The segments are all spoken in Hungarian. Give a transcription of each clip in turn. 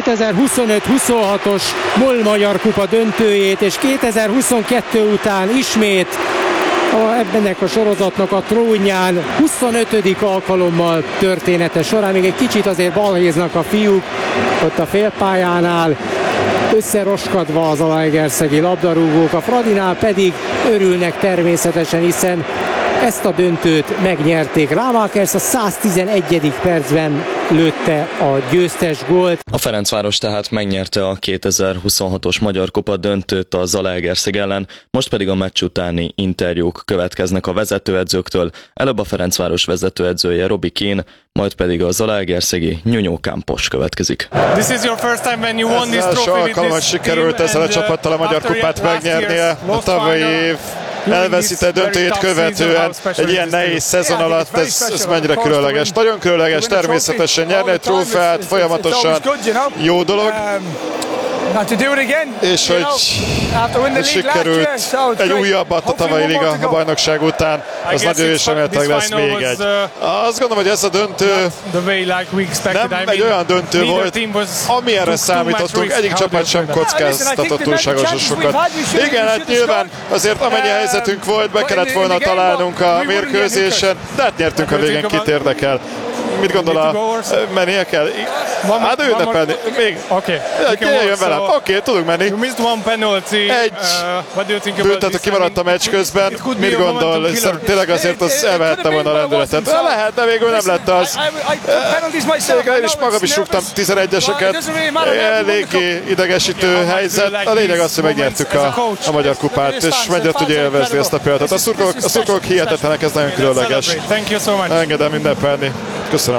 2025-26-os MOL Magyar Kupa döntőjét, és 2022 után ismét ebbenek a sorozatnak a trónján 25. alkalommal története során. Még egy kicsit azért balhéznak a fiúk ott a félpályánál, összeroskadva az zalaegerszegi labdarúgók, a Fradinál pedig örülnek természetesen, hiszen ezt a döntőt megnyerték. Rámákers a 111. percben lőtte a győztes gólt. A Ferencváros tehát megnyerte a 2026-os Magyar Kupa döntőt a Zalaegerszeg ellen, most pedig a meccs utáni interjúk következnek a vezetőedzőktől. Előbb a Ferencváros vezetőedzője Robbie Keane, majd pedig a zalaegerszegi Nuno Campos következik. Ez az első alkalom, hogy sikerült ezzel a csapattal a Magyar Kupát megnyernie. A tavalyi év elveszített döntőjét követően egy ilyen nehéz szezon alatt ez mennyire különleges. Nagyon különleges természetesen nyerni egy trófeát folyamatosan jó dolog. És hogy sikerült egy újabbat a tavalyi liga a bajnokság után, az nagyon jó, és remélhetőleg lesz még egy. Azt gondolom, hogy ez a döntő nem egy olyan döntő volt, amilyenre számítottunk, egyik csapat sem kockáztatott túlságosan sokat. Igen, hát nyilván azért amennyi helyzetünk volt, be kellett volna találnunk a mérkőzésen, de hát nyertünk a végén, kit érdekel. Mit gondol, mennie kell? Hát ő ünnepelni. Még. Jöjjön velem. Oké, tudunk menni. Egy büntető kimaradt a meccs közben. Mit gondol? Tényleg azért az elvehette volna a rendületet. Lehet, de végül nem lett az. Én is magam is rúgtam 11-eseket. Eléggé idegesítő helyzet. A lényeg az, hogy megnyertük a Magyar Kupát, és mennyire tudja élvezni ezt a pillanatot. A szurkolók hihetetlenek, ez nagyon különleges. Engedem ünnepelni. Köszönöm.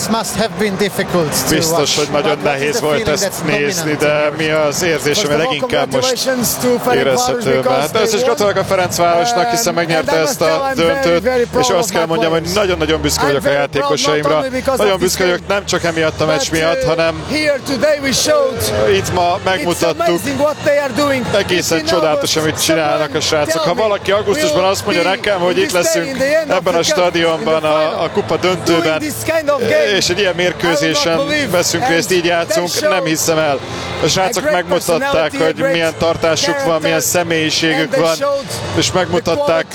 Biztos, hogy nagyon nehéz volt ezt nézni, de mi az érzésem, leginkább most érezhető. Hát először is gratulálok a Ferencvárosnak, hiszen megnyerte ezt a döntőt, és azt kell mondjam, hogy nagyon-nagyon büszke vagyok a játékosaimra. Nagyon büszke vagyok nem csak emiatt a meccs miatt, hanem itt ma megmutattuk egészen csodálatos, amit csinálnak a srácok. Ha valaki augusztusban azt mondja nekem, hogy itt leszünk ebben a stadionban a kupa döntőben, és egy ilyen mérkőzésen veszünk részt, így játszunk, nem hiszem el. A srácok megmutatták, hogy milyen tartásuk van, milyen személyiségük van, és megmutatták,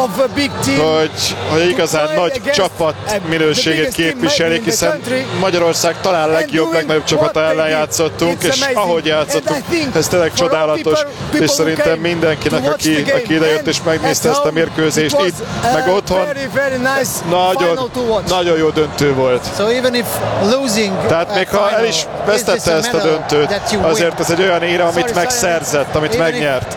hogy igazán nagy csapat minőségét képviselik, hiszen Magyarország talán legnagyobb csapata ellen játszottunk, és ahogy játszottunk, ez tényleg csodálatos, és szerintem mindenkinek, aki idejött és megnézte ezt a mérkőzést itt, meg otthon, nagyon jó döntő volt. Tehát még ha el is vesztette ezt a döntőt, azért ez egy olyan éra, amit megszerzett, amit megnyert.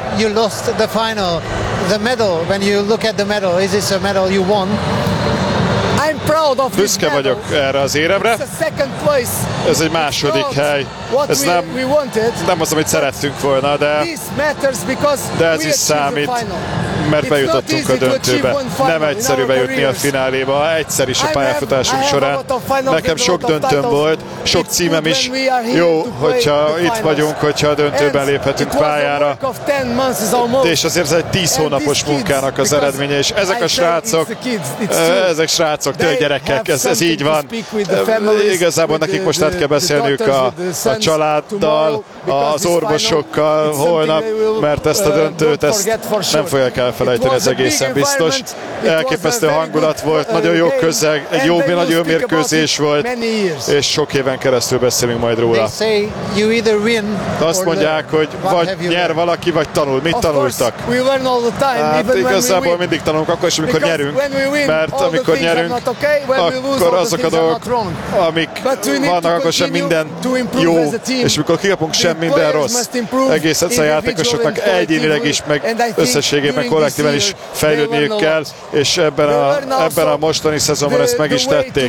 Büszke vagyok erre az éremre. Ez egy második hely. Ez nem az, amit szerettünk volna, de ez is számít, mert bejutottunk a döntőbe. Nem egyszerű bejutni a fináléba, egyszer is a pályafutásunk során. Nekem sok döntőm volt, sok címem is. Jó, hogyha itt vagyunk, hogyha a döntőben léphetünk pályára. És azért ez egy 10 hónapos munkának az eredménye, és ezek a srácok, tényleg gyerekek, ez így van. Igazából nekik most át kell beszélniük a családdal, az orvosokkal holnap, mert ezt a döntőt nem fogják elfelejteni, ez egészen biztos. Elképesztő hangulat volt, nagyon jó közeg, egy nagyon jó mérkőzés volt, és sok éven keresztül beszélünk majd róla. Azt mondják, hogy vagy nyer valaki, vagy tanul. Mit tanultak? Hát igazából mindig tanulunk, akkor is, amikor nyerünk, mert amikor nyerünk, akkor azok a dolgok, amik vannak, akkor sem minden jó, és amikor kikapunk, sem minden rossz. Egész egyszerűen a játékosoknak egyénileg is, meg összességében, kollektíven is fejlődniük kell, és ebben a mostani szezonban ezt meg is tették.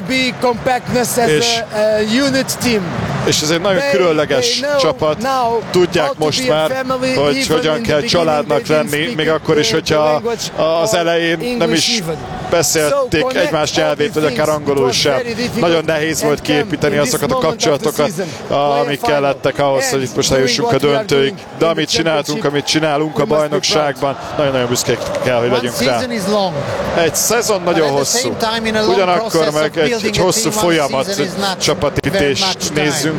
És ez egy nagyon különleges csapat. Tudják most már, hogy hogyan kell családnak lenni, még akkor is, hogyha az elején nem is beszélték egymás nyelvét, vagy akár angolul sem. Nagyon nehéz volt kiépíteni azokat a kapcsolatokat, amik kellettek ahhoz, hogy itt most eljussunk a döntőig. De amit csináltunk, amit csinálunk a bajnokságban, nagyon-nagyon büszkék kell, hogy legyünk rá. Egy szezon nagyon hosszú. Ugyanakkor meg egy hosszú folyamat, csapatépítést nézzünk.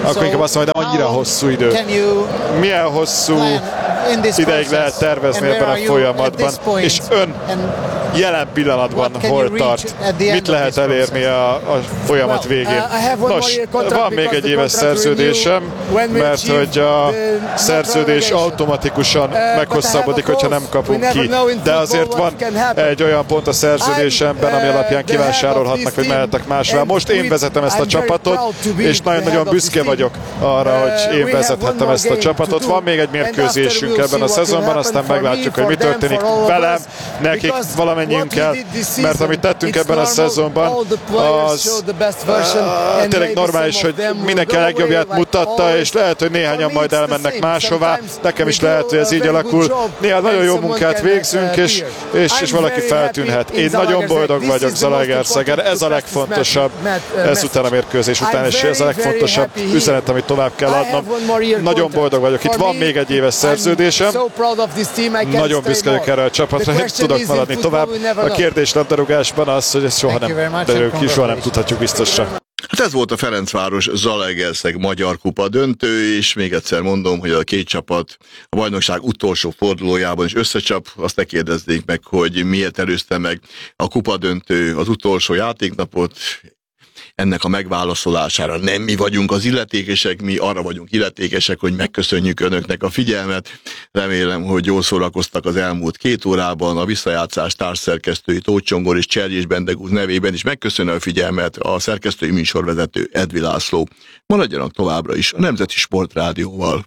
akkor inkább azt mondom, hogy annyira hosszú idő. Milyen hosszú ideig lehet tervezni ebben a folyamatban, és ön jelen pillanatban hol tart? Mit lehet elérni a folyamat végén? Nos, van még egy éves szerződésem, mert hogy a szerződés automatikusan meghosszabbodik, hogyha nem kapunk ki. De azért van egy olyan pont a szerződésemben, ami alapján kivásárolhatnak, vagy mehetnek másra. Most én vezetem ezt a csapatot, és nagyon-nagyon büszke vagyok arra, hogy én vezethettem ezt a csapatot. Van még egy mérkőzésünk ebben a szezonban, aztán meglátjuk, hogy mi történik velem, nekik, valamennyiünkkel, mert amit tettünk ebben a szezonban, az tényleg normális, hogy mindenki a legjobbját mutatta, és lehet, hogy néhányan majd elmennek máshová, nekem is lehet, hogy ez így alakul. Néha nagyon jó munkát végzünk, és valaki feltűnhet. Én nagyon boldog vagyok Zalaegerszegen, ez a legfontosabb ezután a mérkőzés után, és ez a legfontosabb üzenet, amit tovább kell adnom. Nagyon boldog vagyok. Itt van még egy éves szerződésem. Nagyon büszke vagyok erre a csapatra, tudok maradni tovább. A kérdés labdarúgásban az, hogy ez soha nem derül ki, soha nem tudhatjuk biztosra. Hát ez volt a Ferencváros Zalaegerszeg Magyar Kupa döntő, és még egyszer mondom, hogy a két csapat a bajnokság utolsó fordulójában is összecsap. Azt ne kérdezzék meg, hogy miért előzte meg a kupa döntő az utolsó játéknapot. Ennek a megválaszolására nem mi vagyunk az illetékesek, mi arra vagyunk illetékesek, hogy megköszönjük önöknek a figyelmet. Remélem, hogy jól szórakoztak az elmúlt 2 órában. A visszajátszás társszerkesztői Tóth Csongor és Cserjés Bendegúz nevében is megköszönöm a figyelmet a szerkesztői műsorvezető Edvi László. Maradjanak továbbra is a Nemzeti Sportrádióval.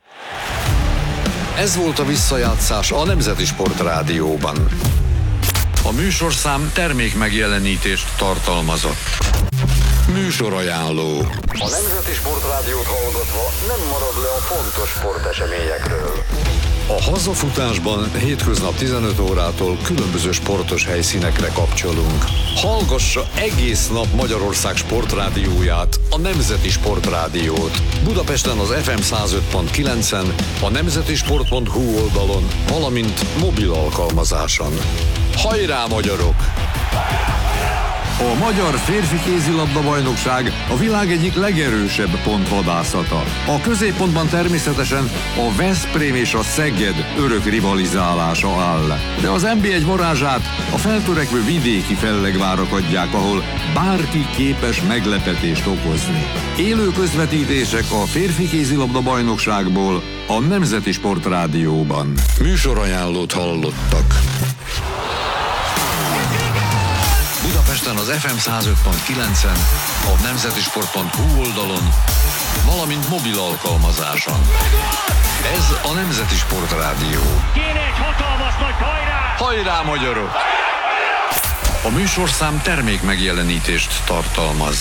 Ez volt a visszajátszás a Nemzeti Sportrádióban. A műsorszám termék megjelenítést tartalmazott. Műsorajánló. A Nemzeti Sportrádiót hallgatva nem marad le a fontos sporteseményekről. A hazafutásban hétköznap 15 órától különböző sportos helyszínekre kapcsolunk. Hallgassa egész nap Magyarország sportrádióját, a Nemzeti Sportrádiót. Budapesten az FM 105.9-en, a nemzetisport.hu oldalon, valamint mobil alkalmazáson. Hajrá, magyarok! A magyar férfi kézilabda-bajnokság a világ egyik legerősebb pontvadászata. A középpontban természetesen a Veszprém és a Szeged örök rivalizálása áll. De az NB1 varázsát a feltörekvő vidéki Fellegvárak adják, ahol bárki képes meglepetést okozni. Élő közvetítések a férfi kézilabda-bajnokságból a Nemzeti Sportrádióban. Műsorajánlót hallottak. Budapesten az FM 105.9-en, a nemzetisport.hu oldalon, valamint mobil alkalmazáson. Ez a Nemzeti Sportrádió. Kéne egy hatalmas nagy hajrá! Hajrá, magyarok! A műsorszám termék megjelenítést tartalmaz.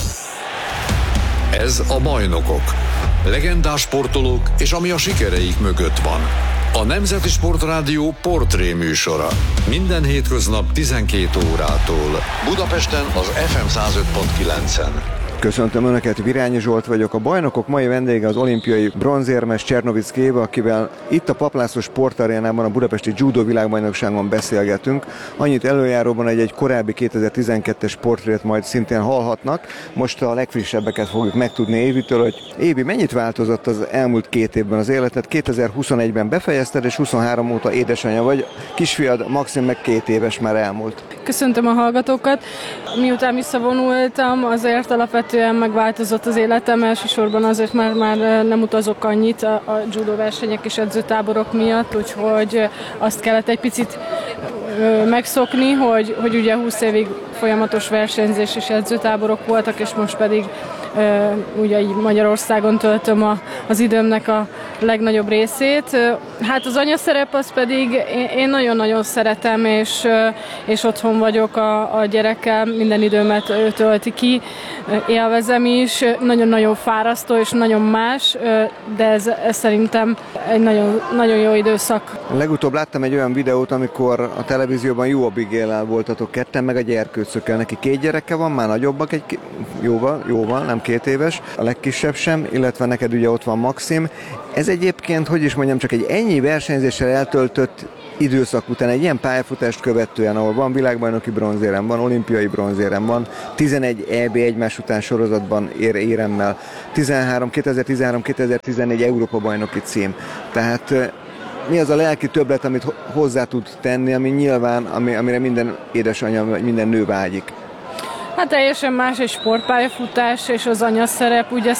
Ez a Bajnokok. Legendás sportolók és ami a sikereik mögött van. A Nemzeti Sportrádió portré műsora. Minden hétköznap 12 órától. Budapesten az FM 105.9-en. Köszöntöm Önöket, Virányi Zsolt vagyok. A Bajnokok mai vendége az olimpiai bronzérmes Csernovic Kéva, akivel itt a Paplászló Sportarénában a budapesti judo világbajnokságon beszélgetünk. Annyit előjáróban egy korábbi 2012-es portrét majd szintén hallhatnak. Most a legfrissebbeket fogjuk megtudni Évitől, hogy Évi, mennyit változott az elmúlt 2 évben az életed? 2021-ben befejezted, és 23 óta édesanyja vagy. Kisfiad Maxim meg 2 éves már elmúlt. Köszöntöm a hallgatókat. Miután visszavonultam, azért alapvetően megváltozott az életem, elsősorban azért már nem utazok annyit a judo versenyek és edzőtáborok miatt, úgyhogy azt kellett egy picit megszokni, hogy ugye 20 évig folyamatos versenyzés és edzőtáborok voltak, és most pedig ugye így Magyarországon töltöm az időmnek a legnagyobb részét. Hát az anyaszerep az pedig én nagyon-nagyon szeretem, és otthon vagyok a gyerekkel, minden időmet ő tölti ki, élvezem is, nagyon-nagyon fárasztó és nagyon más, de ez szerintem egy nagyon, nagyon jó időszak. Legutóbb láttam egy olyan videót, amikor a televízióban Jó Abigail-el voltatok ketten, meg a gyerkőcökkel. Neki 2 gyereke van, már nagyobbak, jóval, nem 22 éves, a legkisebb sem, illetve neked ugye ott van Maxim. Ez egyébként, hogy is mondjam, csak egy ennyi versenyzéssel eltöltött időszak után, egy ilyen pályafutást követően, ahol van világbajnoki bronzérem, van olimpiai bronzérem, van 11 EB egymás után sorozatban éremmel, 2013-2014 Európa bajnoki cím. Tehát mi az a lelki többlet, amit hozzá tud tenni, ami nyilván, amire minden édesanyja, minden nő vágyik? Hát teljesen más egy sportpályafutás és az anyaszerep. Ugye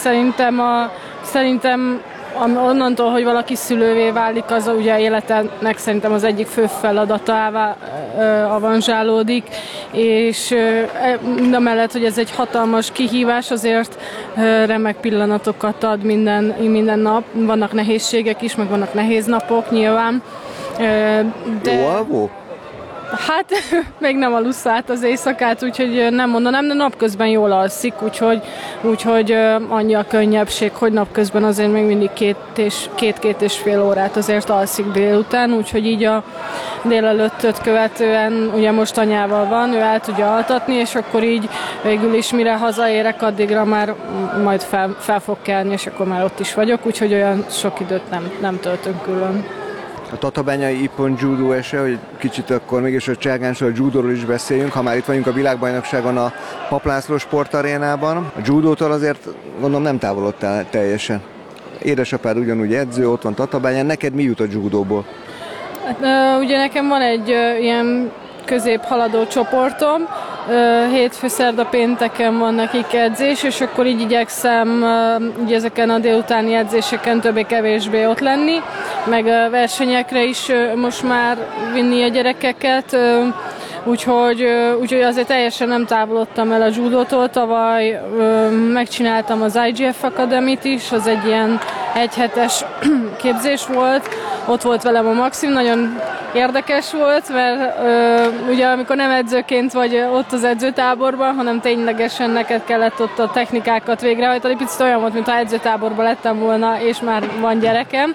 szerintem onnantól, hogy valaki szülővé válik, az ugye életnek szerintem az egyik fő feladatává avanzsálódik, és mindamellett, hogy ez egy hatalmas kihívás, azért remek pillanatokat ad minden nap. Vannak nehézségek is, meg vannak nehéz napok nyilván. De... Jó alvó? Hát még nem alusz át az éjszakát, úgyhogy nem mondanám, de napközben jól alszik, úgyhogy annyi a könnyebbség, hogy napközben azért még mindig két és fél órát azért alszik délután, úgyhogy így a délelőttöt követően ugye most anyával van, ő el tudja altatni, és akkor így végül is mire hazaérek, addigra már majd fel fog kelni, és akkor már ott is vagyok, úgyhogy olyan sok időt nem töltünk külön. A tatabányai ippon judó ese, hogy kicsit akkor mégis a cságánsról, a judóról is beszéljünk, ha már itt vagyunk a világbajnokságon a Papp László sportarénában. A judótól azért gondolom nem távolodtál teljesen. Édesapád ugyanúgy edző, ott van Tatabányán, neked mi jut a judóból? Hát, ugye nekem van egy ilyen középhaladó csoportom, hétfő, szerda, pénteken van nekik edzés, és akkor így igyekszem így ezeken a délutáni edzéseken többé-kevésbé ott lenni, meg versenyekre is most már vinni a gyerekeket, úgyhogy azért teljesen nem távolodtam el a judótól. Tavaly megcsináltam az IGF Academy-t is, az egy ilyen egyhetes képzés volt, ott volt velem a Maxim, nagyon érdekes volt, mert ugye amikor nem edzőként vagy ott az edzőtáborban, hanem ténylegesen neked kellett ott a technikákat végrehajtani, picit olyan volt, mintha edzőtáborban lettem volna, és már van gyerekem.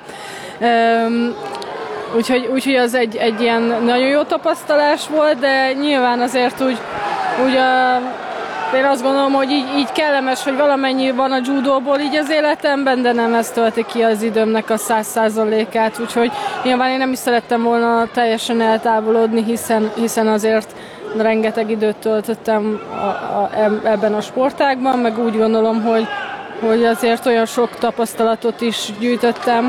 Úgyhogy az egy ilyen nagyon jó tapasztalás volt, de nyilván azért úgy én azt gondolom, hogy így kellemes, hogy valamennyi van a judóból így az életemben, de nem ez tölti ki az időmnek a 100%-át, úgyhogy nyilván én nem is szerettem volna teljesen eltávolodni, hiszen azért rengeteg időt töltöttem ebben a sportágban, meg úgy gondolom, hogy azért olyan sok tapasztalatot is gyűjtöttem,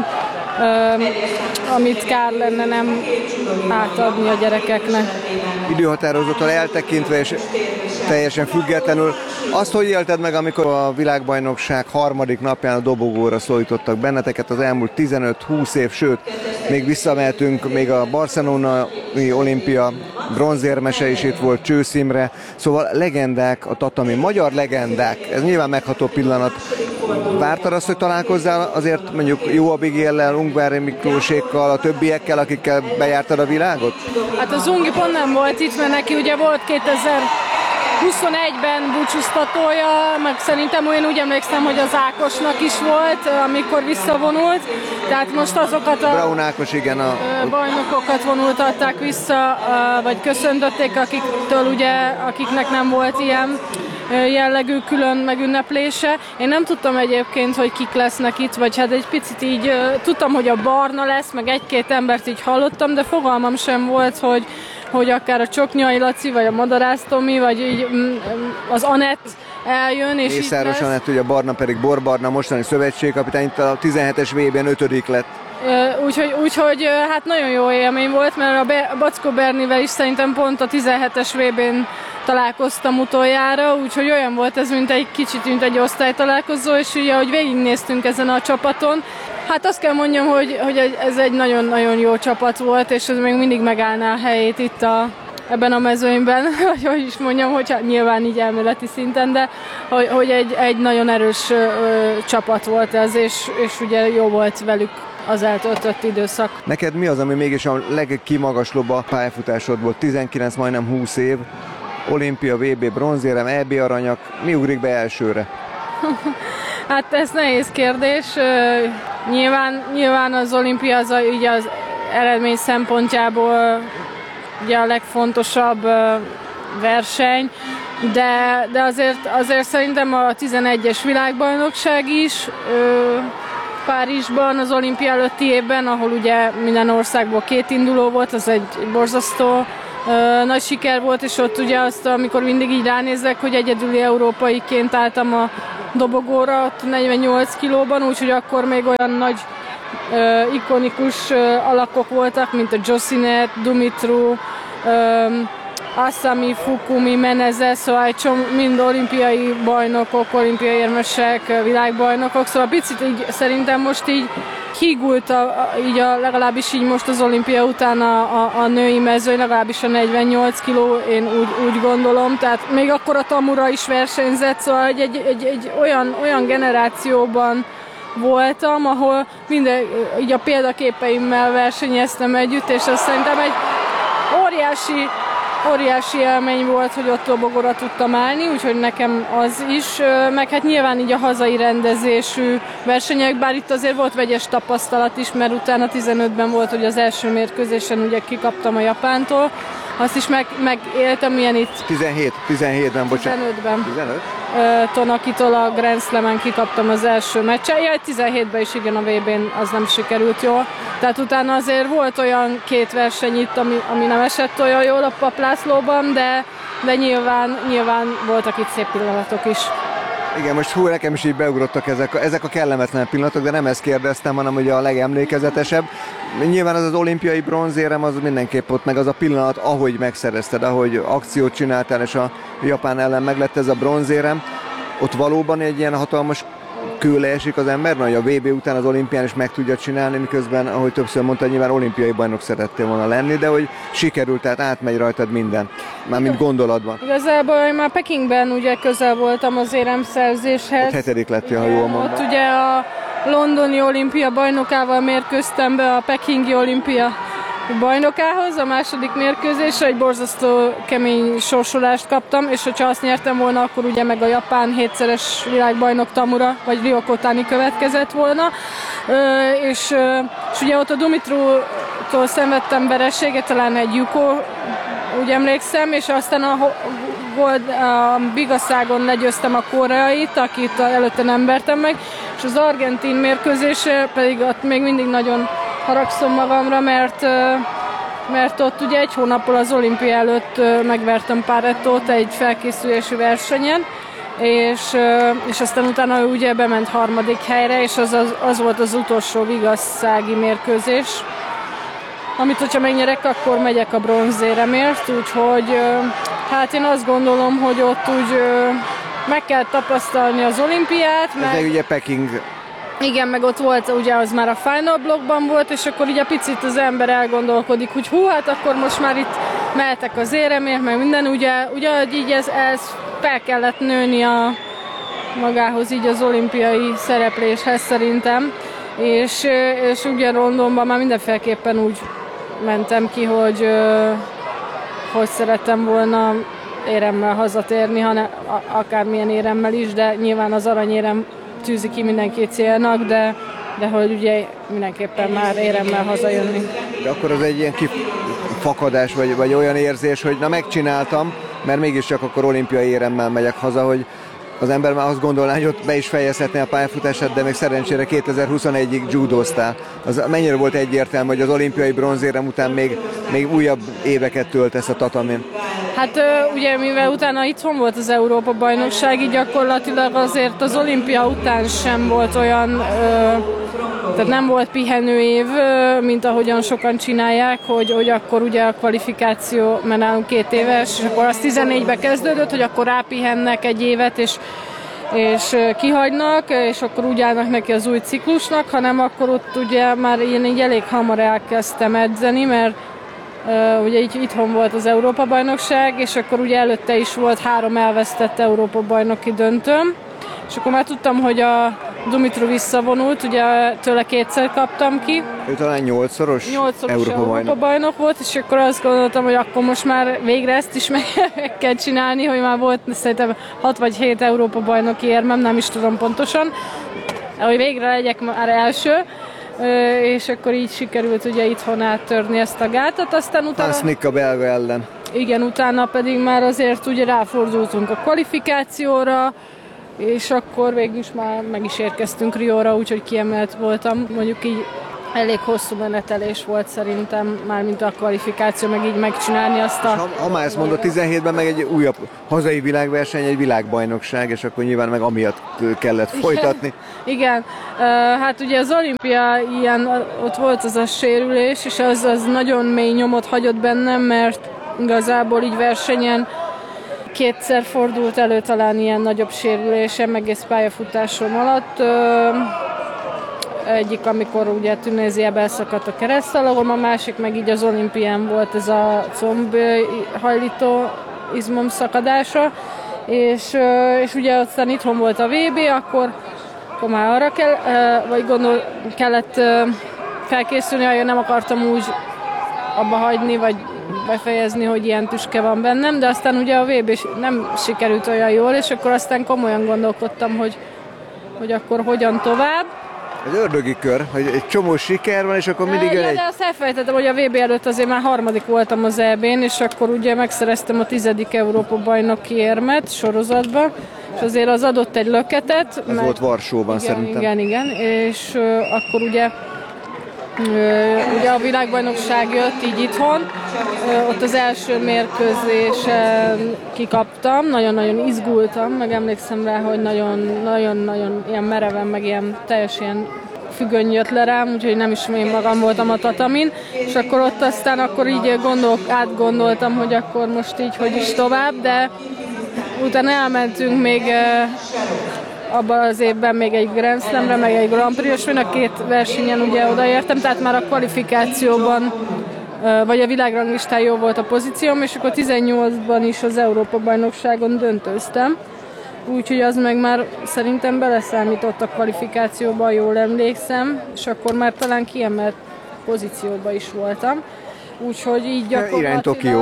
amit kár lenne nem átadni a gyerekeknek. Időhatározattól eltekintve és teljesen függetlenül, azt hogy élted meg, amikor a világbajnokság harmadik napján a dobogóra szólítottak benneteket az elmúlt 15-20 év, sőt, még visszamehetünk, még a barcelonai olimpia bronzérmese is itt volt, Csősz Imre, szóval legendák, a tatami, magyar legendák, ez nyilván megható pillanat. Vártad azt, hogy találkozzál azért mondjuk Jó Abigéllel, Ungvári Miklósékkal, a többiekkel, akikkel bejártad a világot? Hát az Ungi pont nem volt itt, mert neki ugye volt 2021-ben búcsúztatója, meg szerintem én úgy emlékszem, hogy az Ákosnak is volt, amikor visszavonult. Tehát most azokat a Braun Ákos, igen, a bajnokokat vonultatták vissza, vagy köszöntötték, akiknek nem volt ilyen jellegű külön megünneplése. Én nem tudtam egyébként, hogy kik lesznek itt, vagy hát egy picit így tudtam, hogy a Barna lesz, meg egy-két embert így hallottam, de fogalmam sem volt, hogy akár a Csoknyai Laci, vagy a Madarász Tomi, vagy így az Anett eljön, és Mészáros Anett, ugye a Barna pedig Borbarna, mostani szövetségkapitány, itt a 17-es VB-n 5. lett. Úgyhogy hát nagyon jó élmény volt, mert a Backó Bernivel is szerintem pont a 17-es VB-n találkoztam utoljára, úgyhogy olyan volt ez, mint egy osztálytalálkozó, és ugye, ahogy végignéztünk ezen a csapaton, hát azt kell mondjam, hogy ez egy nagyon-nagyon jó csapat volt, és ez még mindig megállná a helyét itt ebben a mezőnyben, hogy is mondjam, hogy nyilván így elméleti szinten, de hogy egy nagyon erős csapat volt ez, és ugye jó volt velük az eltöltött időszak. Neked mi az, ami mégis a legkimagaslóbb a pályafutásodból? 19, majdnem 20 év, olimpia, VB bronzérem, EB aranyak, mi ugrik be elsőre? Hát ez nehéz kérdés. Nyilván az olimpia az eredmény szempontjából ugye a legfontosabb verseny. de azért szerintem a 11-es világbajnokság is Párizsban az olimpia előtti évben, ahol ugye minden országból 2 induló volt, az egy borzasztó nagy siker volt, és ott ugye azt, amikor mindig így ránézek, hogy egyedüli európaiként álltam a dobogóra, ott 48 kilóban, úgyhogy akkor még olyan nagy ikonikus alakok voltak, mint a Josinet, Dumitru, Asami, Fukumi, Menezes, szóval mind olimpiai bajnokok, olimpiai érmesek, világbajnokok, szóval picit így szerintem most így hígult, legalábbis így most az olimpia után a női mezőny, legalábbis a 48 kiló, én úgy gondolom, tehát még akkor a Tamura is versenyzett, szóval egy olyan generációban voltam, ahol minden így a példaképeimmel versenyeztem együtt, és azt szerintem egy óriási élmény volt, hogy ott dobogóra tudtam állni, úgyhogy nekem az is, meg hát nyilván így a hazai rendezésű versenyek, bár itt azért volt vegyes tapasztalat is, mert utána 15-ben volt, hogy az első mérkőzésen ugye kikaptam a Japántól, azt is megéltem, milyen itt... 17-ben, bocsánat. 15-ben. 15? Tonakitól a Grand Slam-en kikaptam az első meccsen. Ja, 17-ben is igen, a VB-n az nem sikerült jól. Tehát utána azért volt olyan 2 verseny itt, ami nem esett olyan jól a Paplászlóban, de nyilván voltak itt szép pillanatok is. Igen, most nekem is így beugrottak ezek a kellemetlen pillanatok, de nem ezt kérdeztem, hanem ugye a legemlékezetesebb. Nyilván az olimpiai bronzérem az mindenképp ott, meg az a pillanat, ahogy megszerezted, ahogy akciót csináltál, és a Japán ellen meglett ez a bronzérem. Ott valóban egy ilyen hatalmas kő leesik az ember, hogy a VB után az olimpián is meg tudja csinálni, miközben, ahogy többször mondta, nyilván olimpiai bajnok szerettél volna lenni, de hogy sikerült, tehát átmegy rajtad minden, mármint gondolatban. Igazából én már Pekingben ugye közel voltam az éremszerzéshez. Ott 7. lettél, ha jól mondom. Ott ugye a londoni olimpia bajnokával mérkőztem be a pekingi olimpia bajnokához, a második mérkőzésre egy borzasztó kemény sorsolást kaptam, és hogyha azt nyertem volna, akkor ugye meg a japán 7-szeres világbajnok Tamura, vagy Ryoko Tani következett volna. És ugye ott a Dumitru-tól szenvedtem vereséget, talán egy Yuko, úgy emlékszem, és aztán a Bigaszágon legyőztem a koreait, akit előtte nem vertem meg, és az argentin mérkőzésre pedig ott még mindig nagyon haragszom magamra, mert ott ugye 1 hónappal az olimpia előtt megvertem Parettót egy felkészülési versenyen, és aztán utána ő ugye bement 3. helyre, és az volt az utolsó vigasszági mérkőzés, amit hogyha megnyerek, akkor megyek a bronzéremért, úgyhogy hát én azt gondolom, hogy ott úgy meg kell tapasztalni az olimpiát. De ugye Peking. Igen, meg ott volt, ugye az már a Final Blockban volt, és akkor ugye picit az ember elgondolkodik, hogy hát akkor most már itt mehetek az éremért, meg minden, ugye így ez fel kellett nőni a magához így az olimpiai szerepléshez szerintem, és ugye Londonban már mindenféleképpen úgy mentem ki, hogy szerettem volna éremmel hazatérni, akármilyen éremmel is, de nyilván az aranyérem tűzi ki mindenki célnak, de hogy ugye mindenképpen már éremmel hazajönni. De akkor az egy ilyen kifakadás, vagy olyan érzés, hogy na megcsináltam, mert mégiscsak akkor olimpiai éremmel megyek haza, hogy az ember már azt gondolná, hogy ott be is fejezhetné a pályafutását, de még szerencsére 2021-ig judóztál. Az mennyire volt egyértelmű, hogy az olimpiai bronzérem után még újabb éveket töltesz a tatamin? Hát ugye mivel utána itthon volt az Európa-bajnokság, így gyakorlatilag azért az olimpia után sem volt olyan, tehát nem volt pihenő év, mint ahogyan sokan csinálják, hogy akkor ugye a kvalifikáció, mert nálunk 2 éves, és akkor az 14-ben kezdődött, hogy akkor rápihennek egy évet, és kihagynak, és akkor úgy állnak neki az új ciklusnak, hanem akkor ott ugye már én így elég hamar elkezdtem edzeni, mert ugye itthon volt az Európa-bajnokság, és akkor ugye előtte is volt 3 elvesztett Európa-bajnoki döntőm, és akkor már tudtam, hogy a Dumitru visszavonult, ugye tőle 2-szer kaptam ki. Ő talán 8-szoros Európa-bajnok volt, és akkor azt gondoltam, hogy akkor most már végre ezt is meg kell csinálni, hogy már volt szerintem 6 vagy 7 Európa-bajnoki érmem, nem is tudom pontosan, hogy végre legyek már első. És akkor így sikerült ugye itthon áttörni ezt a gátat, aztán utána... Hansnik a belga ellen. Igen, utána pedig már azért ugye ráfordultunk a kvalifikációra, és akkor végül is már meg is érkeztünk Rióra, úgyhogy kiemelt voltam. Mondjuk így elég hosszú menetelés volt szerintem, mármint a kvalifikáció, meg így megcsinálni azt a... Ha már ezt mondod, 17-ben meg egy újabb hazai világverseny, egy világbajnokság, és akkor nyilván meg amiatt kellett folytatni. Igen, hát ugye az olimpia ilyen, ott volt az a sérülés, és az nagyon mély nyomot hagyott bennem, mert igazából így versenyen kétszer fordult elő talán ilyen nagyobb sérülésem egész pályafutásom alatt. Egyik, amikor ugye Tunéziában elszakadt a keresztszalagom, a másik meg így az olimpián volt ez a combhajlító izmom szakadása, és ugye aztán itthon volt a VB, akkor már arra kellett felkészülni, hogy nem akartam úgy abba hagyni, vagy befejezni, hogy ilyen tüske van bennem, de aztán ugye a VB nem sikerült olyan jól, és akkor aztán komolyan gondolkodtam, hogy akkor hogyan tovább. Ez ördögi kör, hogy egy csomó siker van, és akkor mindig de azt elfelejtettem, hogy a VB előtt azért már harmadik voltam az EB-n, és akkor ugye megszereztem a 10. Európa-bajnoki érmet sorozatba, és azért az adott egy löketet. Ez volt Varsóban szerintem. Igen, és akkor ugye a világbajnokság jött így itthon, ott az első mérkőzésen kikaptam, nagyon-nagyon izgultam, meg emlékszem rá, hogy nagyon-nagyon ilyen mereven, meg ilyen teljes ilyen függöny jött le rám, úgyhogy nem is én magam voltam a tatamin, és akkor ott aztán akkor így átgondoltam, hogy akkor most így hogy is tovább, de utána elmentünk még abban az évben még egy Grand Slamre, meg egy Grand Prix-os, a két versenyen ugye odaértem, tehát már a kvalifikációban, vagy a világranglistán jó volt a pozícióm, és akkor 18-ban is az Európa-bajnokságon döntőztem. Úgyhogy az meg már szerintem beleszámított a kvalifikációban, jól emlékszem, és akkor már talán kiemelt pozícióban is voltam. Úgyhogy így gyakorlatilag... Irány Tokió.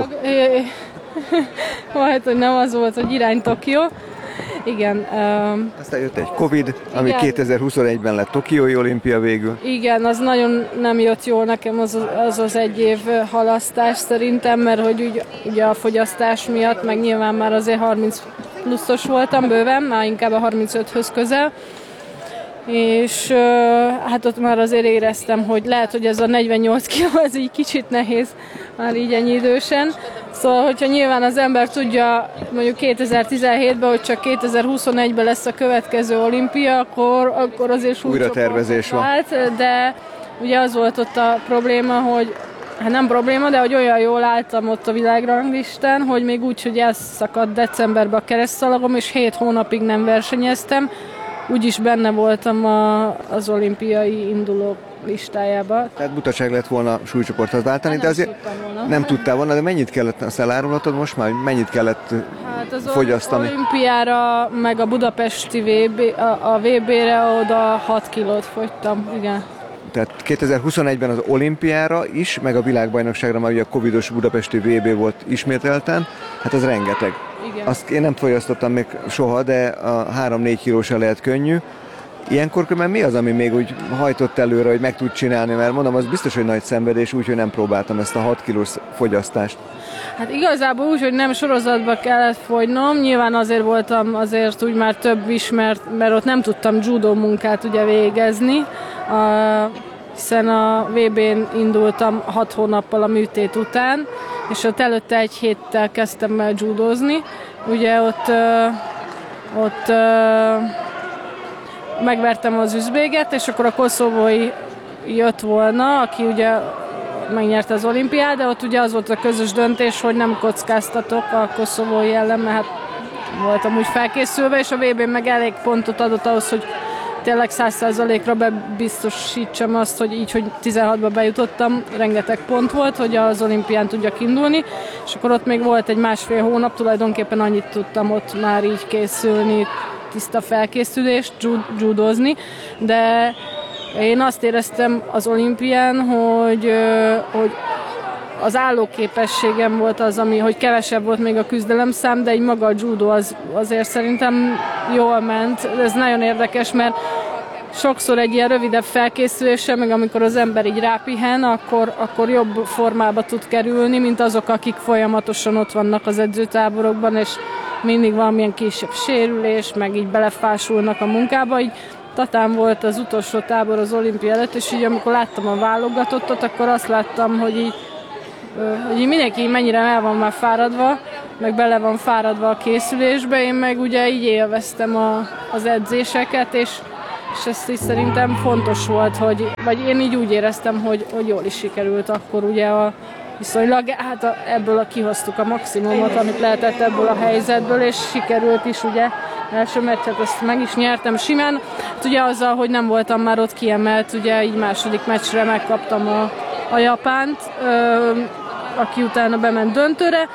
Majd, hogy nem az volt, hogy irány Tokió. Igen. Aztán jött egy Covid, ami 2021-ben lett Tokiói olimpia végül. Igen, az nagyon nem jött jól nekem az egy év halasztás szerintem, mert hogy ugye a fogyasztás miatt, meg nyilván már azért 30 pluszos voltam bőven, már inkább a 35-höz közel. És hát ott már azért éreztem, hogy lehet, hogy ez a 48 kiló, ez így kicsit nehéz már így ennyi idősen. Szóval, hogyha nyilván az ember tudja mondjuk 2017-ben, hogy csak 2021-ben lesz a következő olimpia, akkor azért újra tervezés van. De ugye az volt ott a probléma, hogy hát nem probléma, de hogy olyan jól álltam ott a világranglistán, hogy még úgy, hogy elszakadt decemberben a keresztszalagom, és 7 hónapig nem versenyeztem, úgyis benne voltam az olimpiai induló listájába. Tehát butaság lett volna súlycsoporthoz váltani, de azért nem tudtál volna, de mennyit kellett, azt elárulhatod most már, mennyit kellett fogyasztani? Az olimpiára, meg a budapesti a VB-re oda 6 kilót fogytam, igen. Tehát 2021-ben az olimpiára is, meg a világbajnokságra, már ugye a covidos budapesti VB volt ismételten, hát az rengeteg. Igen. Azt én nem fogyasztottam még soha, de a 3-4 kilósa lehet könnyű. Ilyenkor különben mi az, ami még úgy hajtott előre, hogy meg tud csinálni, mert mondom, az biztos, hogy nagy szenvedés, úgyhogy nem próbáltam ezt a 6 kilós fogyasztást. Hát igazából úgy, hogy nem sorozatba kellett fogynom, nyilván azért voltam azért úgy már több ismert, mert ott nem tudtam judo munkát ugye végezni, hiszen a VB-n indultam 6 hónappal a műtét után, és ott előtte egy héttel kezdtem el judozni. Ugye ott megvertem az üzbéget, és akkor a koszovói jött volna, aki ugye megnyerte az olimpiát, de ott ugye az volt a közös döntés, hogy nem kockáztatok a koszovói ellen, mert hát voltam úgy felkészülve, és a VB-n meg elég pontot adott ahhoz, hogy tényleg 100%-ra bebiztosítsam azt, hogy így, hogy 16-ba bejutottam, rengeteg pont volt, hogy az olimpián tudjak indulni, és akkor ott még volt egy 1,5 hónap, tulajdonképpen annyit tudtam ott már így készülni, tiszta felkészülést, judozni, de én azt éreztem az olimpián, hogy az állóképességem volt az, hogy kevesebb volt még a küzdelemszám, de így maga a judo azért szerintem jól ment. Ez nagyon érdekes, mert sokszor egy ilyen rövidebb felkészüléssel, meg amikor az ember így rápihen, akkor jobb formába tud kerülni, mint azok, akik folyamatosan ott vannak az edzőtáborokban, és mindig valamilyen kisebb sérülés, meg így belefásulnak a munkába. Így Tatán volt az utolsó tábor az olimpia előtt, és így amikor láttam a válogatottat, akkor azt láttam, hogy így mindenki mennyire el van már fáradva, meg bele van fáradva a készülésbe, én meg ugye így élveztem az edzéseket, és ez is szerintem fontos volt, vagy én így úgy éreztem, hogy jól is sikerült akkor ugye viszonylag, hát ebből kihoztuk a maximumot, amit lehetett ebből a helyzetből, és sikerült is ugye első meccset, ezt meg is nyertem simán. Hát ugye azzal, hogy nem voltam már ott kiemelt, ugye így második meccsre megkaptam a Japánt, aki utána bement döntőre,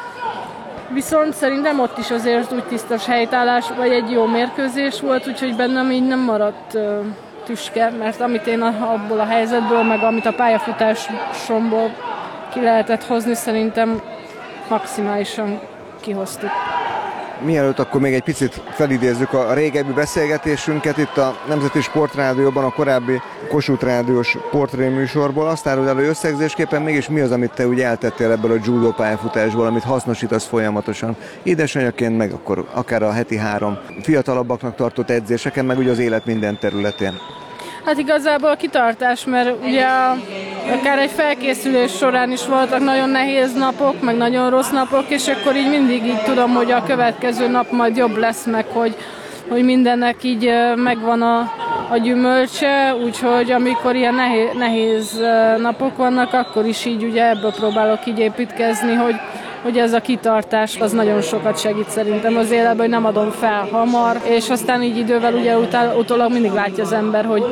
viszont szerintem ott is azért úgy tisztas helytállás, vagy egy jó mérkőzés volt, úgyhogy bennem így nem maradt tüske, mert amit én abból a helyzetből, meg amit a pályafutásomból ki lehetett hozni, szerintem maximálisan kihoztuk. Mielőtt akkor még egy picit felidézzük a régebbi beszélgetésünket itt a Nemzeti Sportrádióban, a korábbi Kossuth Rádiós portréműsorból, azt áruld elő összegzésképpen mégis mi az, amit te úgy eltettél ebből a judo pályafutásból, amit hasznosítasz folyamatosan édesanyaként, meg akkor akár a heti 3 fiatalabbaknak tartott edzéseken, meg ugye az élet minden területén. Hát igazából a kitartás, mert ugye akár egy felkészülés során is voltak nagyon nehéz napok, meg nagyon rossz napok, és akkor így mindig így tudom, hogy a következő nap majd jobb lesz, meg hogy mindennek így megvan a gyümölcse, úgyhogy amikor ilyen nehéz napok vannak, akkor is így ugye ebből próbálok így építkezni, hogy ez a kitartás az nagyon sokat segít szerintem az életben, hogy nem adom fel hamar, és aztán így idővel ugye utólag mindig látja az ember, hogy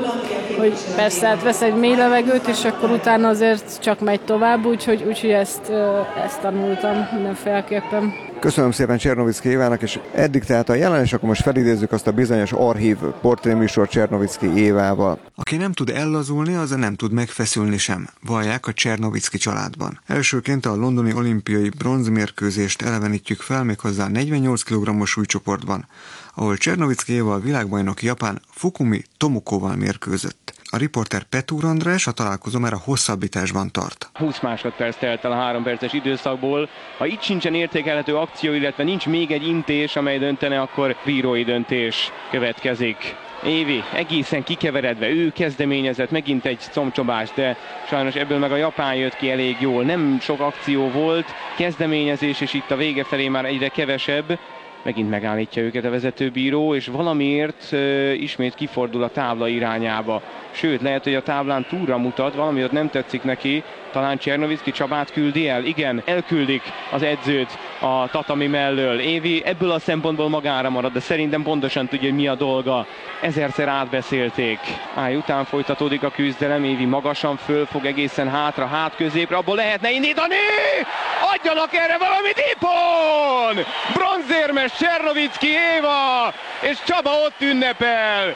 persze hát vesz egy mély levegőt, és akkor utána azért csak megy tovább, úgyhogy ezt tanultam mindenféleképpen. Köszönöm szépen Csernovicki Évának, és eddig tehát a jelen, és akkor most felidézzük azt a bizonyos archív portréműsor Csernovicki Évával. Aki nem tud ellazulni, az nem tud megfeszülni sem, vallják a Csernovicki családban. Elsőként a londoni olimpiai bronzmérkőzést elevenítjük fel, méghozzá a 48 kg-os súlycsoportban, ahol Csernovicki Éva a világbajnok japán Fukumi Tomukóval mérkőzött. A riporter Petúr András a találkozó már a hosszabbításban tart. 20 másodperc telt el a 3 perces időszakból. Ha itt sincsen értékelhető akció, illetve nincs még egy intés, amely döntene, akkor bírói döntés következik. Évi egészen kikeveredve, ő kezdeményezett megint egy combcsobást, de sajnos ebből meg a japán jött ki elég jól. Nem sok akció volt, kezdeményezés, és itt a vége felé már egyre kevesebb. Megint megállítja őket a vezetőbíró, és valamiért ismét kifordul a tábla irányába. Sőt, lehet, hogy a táblán túlra mutat, valami ott nem tetszik neki. Talán Csernovicki Csabát küldi el? Igen, elküldik az edzőt a tatami mellől. Évi ebből a szempontból magára marad, de szerintem pontosan tudja, hogy mi a dolga. Ezerszer átbeszélték. Után folytatódik a küzdelem, Évi magasan fölfog egészen hátra, hátközépre, abból lehetne indítani! Adjanak erre valamit, Ipon! Bronzérmes Csernovicki Éva, és Csaba ott ünnepel.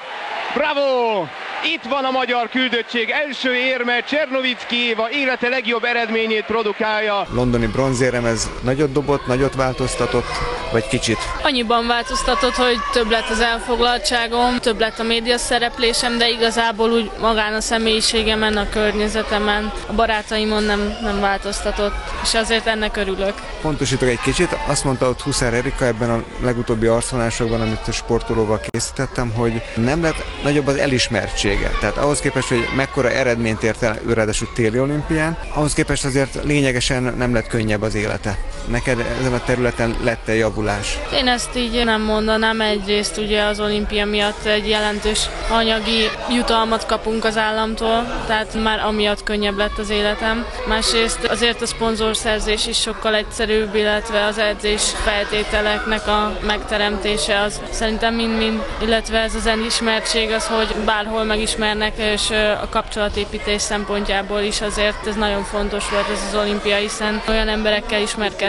Bravo! Itt van a magyar küldöttség első érme, Csernovicki Éva élete legjobb eredményét produkálja. Londoni bronzéremez nagyot dobott, nagyot változtatott, vagy kicsit? Annyiban változtatott, hogy több lett az elfoglaltságom, több lett a média szereplésem, de igazából úgy magán a személyiségemen, a környezetemen, a barátaimon nem változtatott, és azért ennek örülök. Pontosítok egy kicsit, azt mondta ott Huszár Erika ebben a legutóbbi arcvonásokban, amit a sportolóval készítettem, hogy nem lett nagyobb az elismertség. Tehát ahhoz képest, hogy mekkora eredményt ért el ő ráadásul téli olimpián, ahhoz képest azért lényegesen nem lett könnyebb az élete. Neked ezen a területen lett-e javulás? Én ezt így nem mondanám. Egyrészt ugye az olimpia miatt egy jelentős anyagi jutalmat kapunk az államtól, tehát már amiatt könnyebb lett az életem. Másrészt azért a szponzorszerzés is sokkal egyszerűbb, illetve az edzés feltételeknek a megteremtése az szerintem mind-mind, illetve ez az elismertség az, hogy bárhol megismernek, és a kapcsolatépítés szempontjából is azért ez nagyon fontos volt ez az olimpia, hiszen olyan emberekkel ismerkedtem,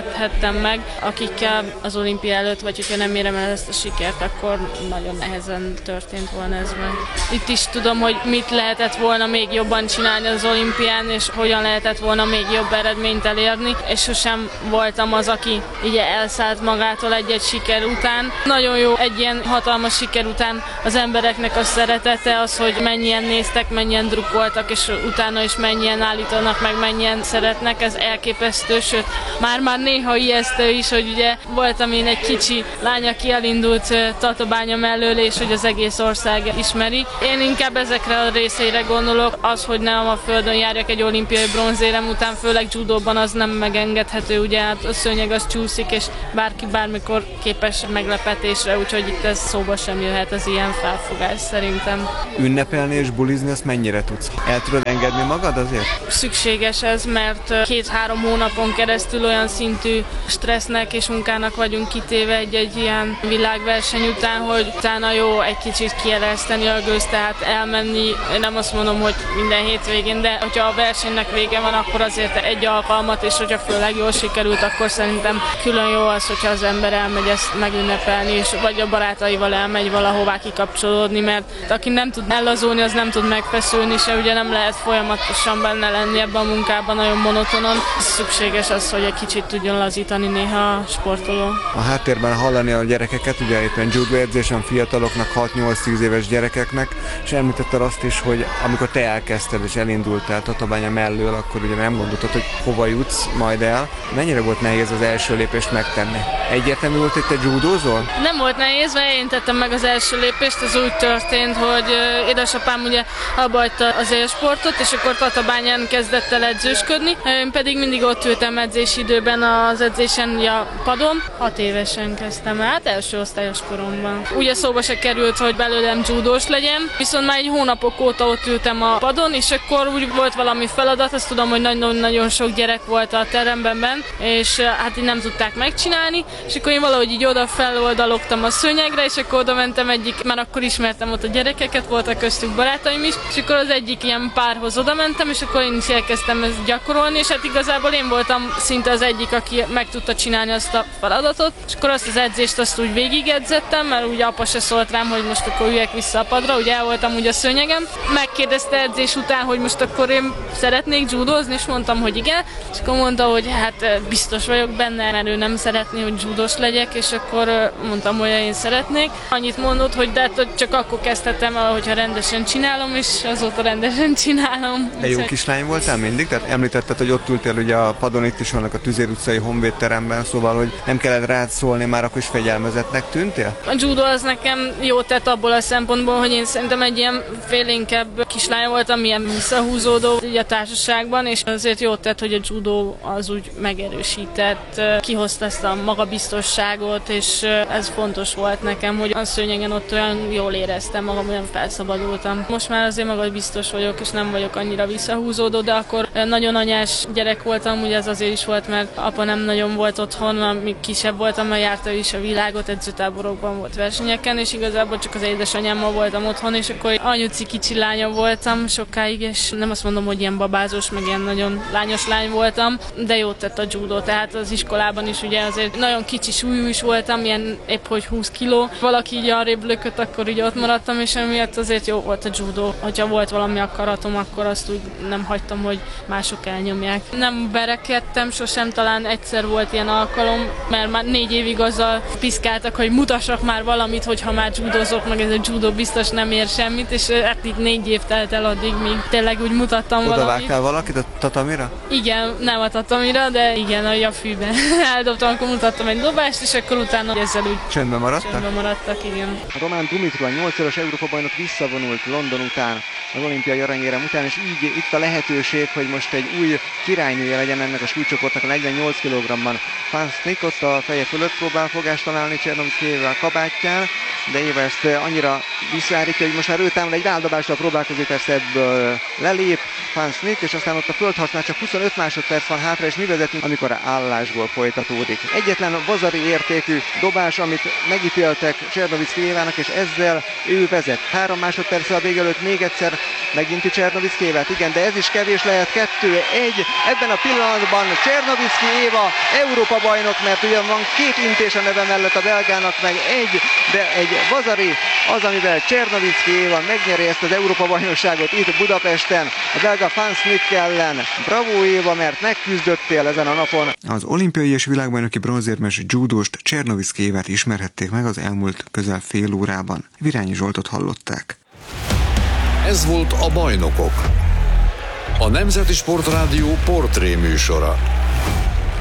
engedhettem meg, akikkel az olimpia előtt, vagy hogyha nem érem el ezt a sikert, akkor nagyon nehezen történt volna ez meg. Itt is tudom, hogy mit lehetett volna még jobban csinálni az olimpián, és hogyan lehetett volna még jobb eredményt elérni, és sosem voltam az, aki így elszállt magától egy-egy siker után. Nagyon jó egy ilyen hatalmas siker után az embereknek a szeretete, az, hogy mennyien néztek, mennyien drukkoltak, és utána is mennyien állítanak meg, mennyien szeretnek, ez elképesztő, sőt, már néha ijesztő is, hogy ugye voltam én egy kicsi lány, aki elindult Tatabánya mellől, és hogy az egész ország ismeri. Én inkább ezekre a részeire gondolok, az, hogy nem a földön járjak egy olimpiai bronzérem után, főleg judóban az nem megengedhető, ugye hát a szőnyeg az csúszik, és bárki bármikor képes meglepetésre, úgyhogy itt ez szóba sem jöhet az ilyen felfogás szerintem. Ünnepelni és bulizni, azt mennyire tudsz? El tudod engedni magad azért? Szükséges ez, mert 2-3 hónapon keresztül olyan szintű stressznek és munkának vagyunk kitéve egy ilyen világverseny után, hogy utána jó egy kicsit kiereszteni a gőzt, tehát elmenni, nem azt mondom, hogy minden hétvégén, de hogyha a versenynek vége van, akkor azért egy alkalmat, és hogyha főleg jól sikerült, akkor szerintem külön jó az, hogyha az ember elmegy ezt megünnepelni, és vagy a barátaival elmegy valahová kikapcsolódni, mert aki nem tud ellazulni, az nem tud megfeszülni, se ugye nem lehet folyamatosan benne lenni ebben a munkában, nagyon monotonon. Szükséges az, hogy egy kicsit tudjon lazítani néha a sportoló. A háttérben hallani a gyerekeket, ugye éppen judo edzésen fiataloknak, 6-8-10 éves gyerekeknek, és említetted azt is, hogy amikor te elkezdted és elindultál Tatabánya mellől, akkor ugye nem gondoltad, hogy hova jutsz majd el. Mennyire volt nehéz az első lépést megtenni? Egyértelmű volt, hogy te judózol? Nem volt nehéz, mert én tettem meg az első lépést, az úgy történt, hogy édesapám ugye abbahagyta az élsportot, és akkor Tatabányán kezdett el edzősködni. Én pedig mindig ott ültem edzési időben az edzésen, a padon. 6 évesen kezdtem el, hát első osztályos koromban. Ugye szóba se került, hogy belőlem judós legyen, viszont már egy hónapok óta ott ültem a padon, és akkor úgy volt valami feladat, azt tudom, hogy nagyon sok gyerek volt a teremben bent, és hát így nem tudták megcsinálni, és akkor én valahogy így oda feloldalogtam a szőnyegre, és akkor oda mentem egyik, már akkor ismertem ott a gyerekeket, voltak köztük barátaim is, és akkor az egyik ilyen párhoz oda mentem, és akkor én is elkezdtem ezt gyakorolni, és hát igazából én voltam szinte az egyik, aki meg tudta csinálni azt a feladatot, és akkor azt az edzést azt úgy végigedzettem, mert ugye apa se szólt rám, hogy most akkor üljek vissza a padra, ugye el voltam ugye a szőnyegen. Megkérdezte edzés után, hogy most akkor én szeretnék judózni, és mondtam, hogy igen, és akkor mondta, hogy hát biztos vagyok benne, mert ő nem szeretné, hogy judós legyek, és akkor mondtam, hogy én szeretnék. Annyit mondott, hogy de hát csak akkor kezdhetem, hogyha rendesen csinálom, és azóta rendesen csinálom. Te jó kislány voltál mindig? Tehát említetted, hogy ott ültél ugye a padon, itt is vannak a Tüzér utcai Honvéd teremben, szóval, hogy nem kellett rád szólni, már akkor is fegyelmezettnek tűntél? A judo az nekem jó tett abból a szempontból, hogy én szerintem egy ilyen félénkebb kislány voltam, ilyen visszahúzódó a társaságban, és azért jó tett, hogy a judo az úgy megerősített, kihozta ezt a magabiztosságot, és ez fontos volt nekem, hogy a szőnyegen ott olyan jól éreztem magam, olyan felszabadultam. Most már azért magabiztos vagyok, és nem vagyok annyira visszahúzódó, de akkor nagyon anyás gyerek voltam, ugye ez azért is volt, mert apa nem nagyon volt otthon, amíg kisebb voltam, mert járta is a világot, edzőtáborokban volt versenyeken, és igazából csak az édesanyámmal voltam otthon, és akkor anyuci kicsi lánya voltam sokáig, és nem azt mondom, hogy ilyen babázós, meg ilyen nagyon lányos lány voltam, de jót tett a judo, tehát az iskolában is ugye azért nagyon kicsi súlyú is voltam, ilyen épp hogy 20 kiló. Valaki így arrébb lökött, akkor így ott maradtam, és emiatt azért jó volt a judo. Hogyha volt valami akaratom, akkor azt úgy nem hagytam, hogy mások elnyomják. Nem berekedtem sosem, talán egyszer volt ilyen alkalom, mert már 4 évig azzal piszkáltak, hogy mutassak már valamit, hogyha már judozok, meg ez a judo biztos nem ér semmit, és hát itt 4 év telt el addig, míg tényleg úgy mutattam valamit. Oda vágtál valakit a tatamira? Igen, nem a tatamira, de igen, a fűbe. Eldobtam, akkor mutattam egy dobást, és akkor utána ezzel úgy csöndben maradtak? Csöndben maradtak, igen. Román Dumitru, a 8-szoros Európa-bajnok visszavonult London után, az olimpiai aranyérem után, és így itt a lehetőség, hogy most egy új királynője legyen ennek a súlycsoportnak a 48 kg-ban. Van Snick ott a feje fölött próbál fogást találni Csernovickével a kabátján, de Éva ezt annyira visszaállítja, hogy most már ő támad egy ráldobásra próbálkozik, persze ebből lelép Van Snick, és aztán ott a földharcnál csak 25 másodperc van hátra, és mi vezetünk, amikor a állásból folytatódik. Egyetlen vazari értékű dobás, amit megítéltek Csernovicki Évának, és ezzel ő vezet. 3 másodperccel a vége előtt még egyszer Meginti Csernovicki Évát, igen, de ez is kevés lehet, 2-1. Ebben a pillanatban Csernovicki Éva Európa bajnok, mert ugyan van 2 intés a neve mellett a belgának, meg de egy Vasari az, amivel Csernovicki Éva megnyeri ezt az Európa bajnokságot itt Budapesten, a belga Van Smith ellen. Bravo Éva, mert megküzdöttél ezen a napon. Az olimpiai és világbajnoki bronzérmes judóst, Csernovicki Évát ismerhették meg az elmúlt közel fél órában. Virányi Zsoltot hallották. Ez volt a Bajnokok, a Nemzeti Sportrádió portré műsora.